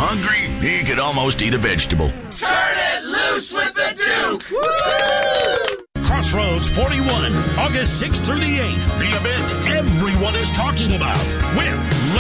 hungry he could almost eat a vegetable. Turn it loose with the Duke! Woo! Crossroads 41, August 6th through the 8th. The event everyone is talking about with